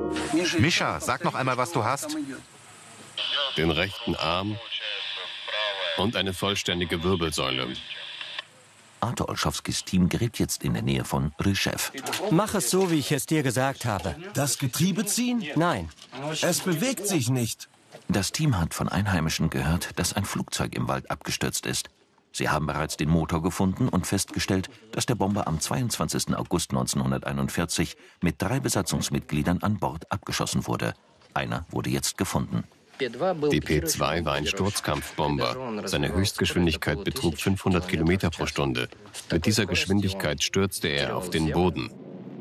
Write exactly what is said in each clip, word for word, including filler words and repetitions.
Mischa, sag noch einmal, was du hast. Den rechten Arm und eine vollständige Wirbelsäule. Arthur Olschowskis Team gräbt jetzt in der Nähe von Ryszew. Mach es so, wie ich es dir gesagt habe. Das Getriebe ziehen? Nein. Es bewegt sich nicht. Das Team hat von Einheimischen gehört, dass ein Flugzeug im Wald abgestürzt ist. Sie haben bereits den Motor gefunden und festgestellt, dass der Bomber am zweiundzwanzigsten August neunzehnhunderteinundvierzig mit drei Besatzungsmitgliedern an Bord abgeschossen wurde. Einer wurde jetzt gefunden. Die P zwei war ein Sturzkampfbomber. Seine Höchstgeschwindigkeit betrug fünfhundert Kilometer pro Stunde. Mit dieser Geschwindigkeit stürzte er auf den Boden.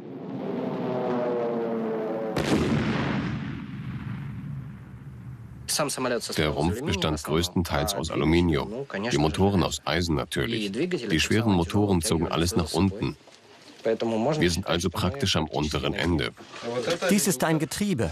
Der Rumpf bestand größtenteils aus Aluminium, die Motoren aus Eisen natürlich. Die schweren Motoren zogen alles nach unten. Wir sind also praktisch am unteren Ende. Dies ist ein Getriebe.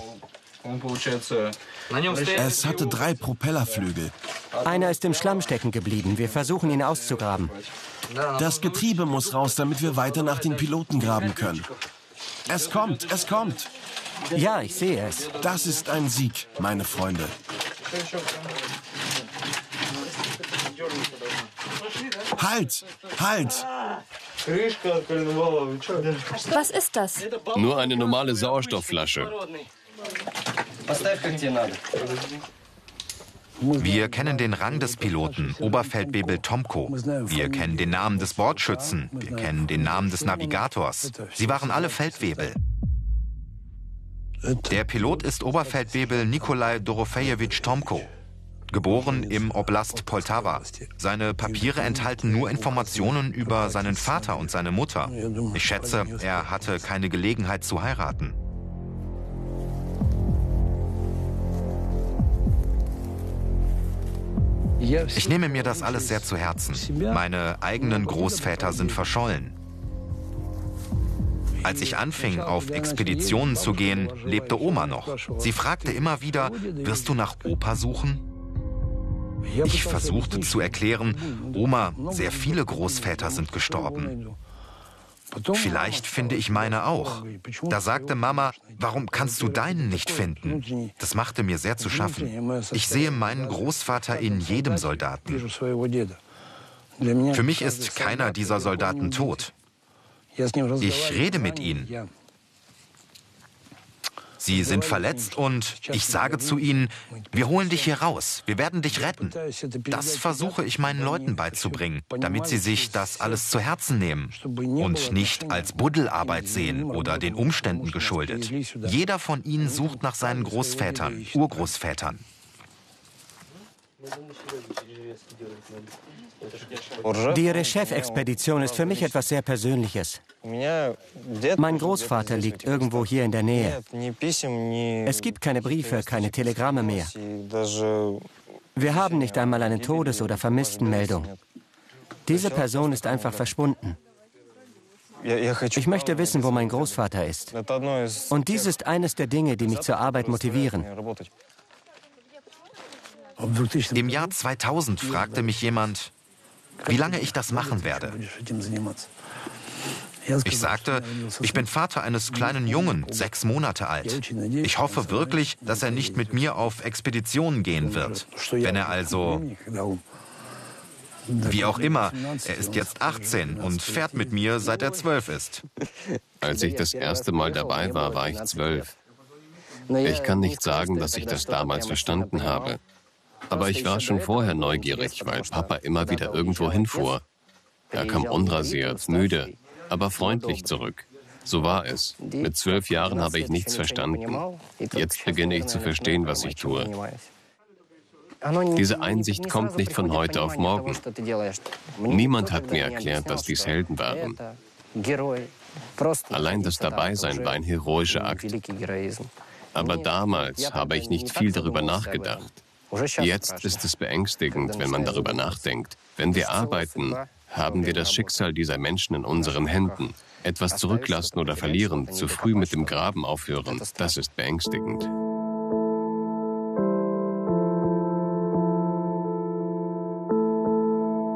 Es hatte drei Propellerflügel. Einer ist im Schlamm stecken geblieben. Wir versuchen, ihn auszugraben. Das Getriebe muss raus, damit wir weiter nach den Piloten graben können. Es kommt, es kommt. Ja, ich sehe es. Das ist ein Sieg, meine Freunde. Halt! Halt! Was ist das? Nur eine normale Sauerstoffflasche. Wir kennen den Rang des Piloten, Oberfeldwebel Tomko. Wir kennen den Namen des Bordschützen. Wir kennen den Namen des Navigators. Sie waren alle Feldwebel. Der Pilot ist Oberfeldwebel Nikolai Dorofejewitsch Tomko, geboren im Oblast Poltawa. Seine Papiere enthalten nur Informationen über seinen Vater und seine Mutter. Ich schätze, er hatte keine Gelegenheit zu heiraten. Ich nehme mir das alles sehr zu Herzen. Meine eigenen Großväter sind verschollen. Als ich anfing, auf Expeditionen zu gehen, lebte Oma noch. Sie fragte immer wieder, wirst du nach Opa suchen? Ich versuchte zu erklären, Oma, sehr viele Großväter sind gestorben. Vielleicht finde ich meine auch. Da sagte Mama, warum kannst du deinen nicht finden? Das machte mir sehr zu schaffen. Ich sehe meinen Großvater in jedem Soldaten. Für mich ist keiner dieser Soldaten tot. Ich rede mit ihnen. Sie sind verletzt und ich sage zu ihnen, wir holen dich hier raus, wir werden dich retten. Das versuche ich meinen Leuten beizubringen, damit sie sich das alles zu Herzen nehmen und nicht als Buddelarbeit sehen oder den Umständen geschuldet. Jeder von ihnen sucht nach seinen Großvätern, Urgroßvätern. Die Ryszew-Expedition ist für mich etwas sehr Persönliches. Mein Großvater liegt irgendwo hier in der Nähe. Es gibt keine Briefe, keine Telegramme mehr. Wir haben nicht einmal eine Todes- oder Vermisstenmeldung. Diese Person ist einfach verschwunden. Ich möchte wissen, wo mein Großvater ist. Und dies ist eines der Dinge, die mich zur Arbeit motivieren. Im Jahr zweitausend fragte mich jemand, wie lange ich das machen werde. Ich sagte, ich bin Vater eines kleinen Jungen, sechs Monate alt. Ich hoffe wirklich, dass er nicht mit mir auf Expeditionen gehen wird. Wenn er also, wie auch immer, er ist jetzt achtzehn und fährt mit mir, seit er zwölf ist. Als ich das erste Mal dabei war, war ich zwölf. Ich kann nicht sagen, dass ich das damals verstanden habe. Aber ich war schon vorher neugierig, weil Papa immer wieder irgendwo hinfuhr. Er kam unrasiert, müde, aber freundlich zurück. So war es. Mit zwölf Jahren habe ich nichts verstanden. Jetzt beginne ich zu verstehen, was ich tue. Diese Einsicht kommt nicht von heute auf morgen. Niemand hat mir erklärt, dass dies Helden waren. Allein das Dabeisein war ein heroischer Akt. Aber damals habe ich nicht viel darüber nachgedacht. Jetzt ist es beängstigend, wenn man darüber nachdenkt. Wenn wir arbeiten, haben wir das Schicksal dieser Menschen in unseren Händen. Etwas zurücklassen oder verlieren, zu früh mit dem Graben aufhören, das ist beängstigend.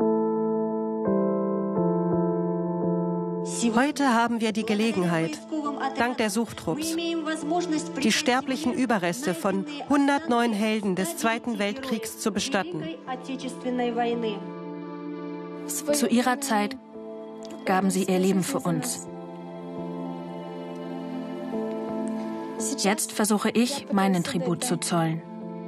Heute haben wir die Gelegenheit, dank der Suchtrupps. Die sterblichen Überreste von hundertneun Helden des Zweiten Weltkriegs zu bestatten. Zu ihrer Zeit gaben sie ihr Leben für uns. Jetzt versuche ich, meinen Tribut zu zollen.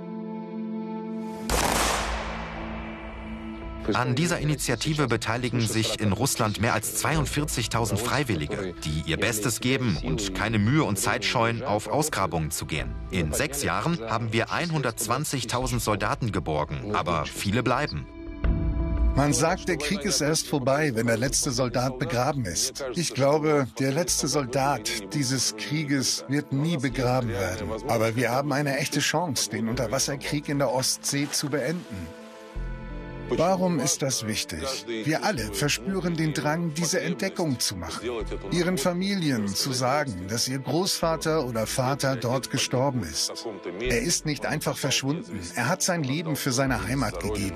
An dieser Initiative beteiligen sich in Russland mehr als zweiundvierzigtausend Freiwillige, die ihr Bestes geben und keine Mühe und Zeit scheuen, auf Ausgrabungen zu gehen. In sechs Jahren haben wir hundertzwanzigtausend Soldaten geborgen, aber viele bleiben. Man sagt, der Krieg ist erst vorbei, wenn der letzte Soldat begraben ist. Ich glaube, der letzte Soldat dieses Krieges wird nie begraben werden. Aber wir haben eine echte Chance, den Unterwasserkrieg in der Ostsee zu beenden. Warum ist das wichtig? Wir alle verspüren den Drang, diese Entdeckung zu machen. Ihren Familien zu sagen, dass ihr Großvater oder Vater dort gestorben ist. Er ist nicht einfach verschwunden. Er hat sein Leben für seine Heimat gegeben.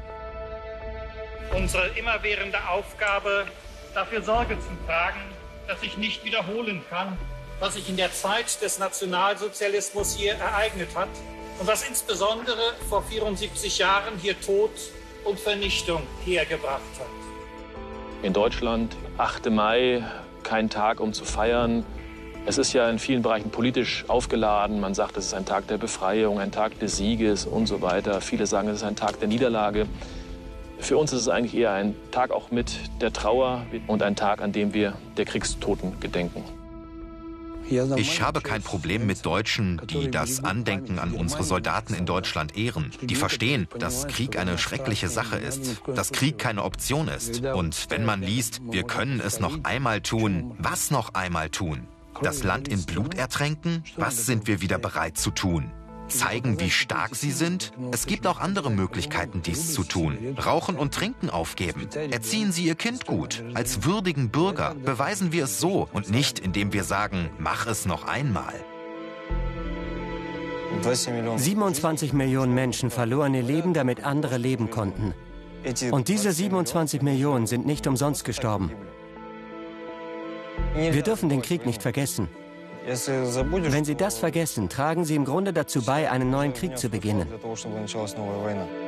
Unsere immerwährende Aufgabe, dafür Sorge zu tragen, dass sich nicht wiederholen kann, was sich in der Zeit des Nationalsozialismus hier ereignet hat und was insbesondere vor vierundsiebzig Jahren hier Tod und Vernichtung hergebracht hat. In Deutschland, achter Mai, kein Tag, um zu feiern. Es ist ja in vielen Bereichen politisch aufgeladen. Man sagt, es ist ein Tag der Befreiung, ein Tag des Sieges und so weiter. Viele sagen, es ist ein Tag der Niederlage. Für uns ist es eigentlich eher ein Tag auch mit der Trauer und ein Tag, an dem wir der Kriegstoten gedenken. Ich habe kein Problem mit Deutschen, die das Andenken an unsere Soldaten in Deutschland ehren. Die verstehen, dass Krieg eine schreckliche Sache ist, dass Krieg keine Option ist. Und wenn man liest, wir können es noch einmal tun, was noch einmal tun? Das Land in Blut ertränken? Was sind wir wieder bereit zu tun? Zeigen, wie stark sie sind? Es gibt auch andere Möglichkeiten, dies zu tun. Rauchen und Trinken aufgeben. Erziehen Sie Ihr Kind gut. Als würdigen Bürger beweisen wir es so und nicht, indem wir sagen, mach es noch einmal. siebenundzwanzig Millionen Menschen verloren ihr Leben, damit andere leben konnten. Und diese siebenundzwanzig Millionen sind nicht umsonst gestorben. Wir dürfen den Krieg nicht vergessen. Wenn Sie das vergessen, tragen Sie im Grunde dazu bei, einen neuen Krieg zu beginnen.